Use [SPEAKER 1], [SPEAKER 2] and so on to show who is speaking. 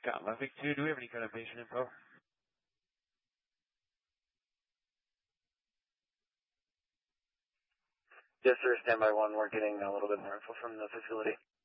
[SPEAKER 1] Scott, Ludwig 2, do we have any kind of patient info?
[SPEAKER 2] Yes, sir, standby 1. We're getting a little bit more info from the facility.